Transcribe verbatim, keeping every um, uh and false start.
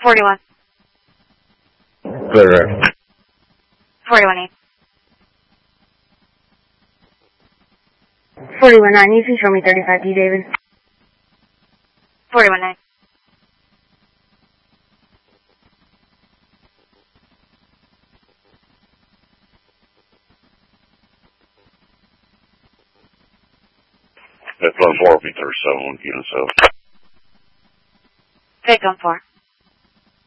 forty-one. Clear air. forty-one eight. forty-one nine, you can show me thirty-five D, David. forty-one nine. That's on four, be thirty-seven, one unit seven. Take on four.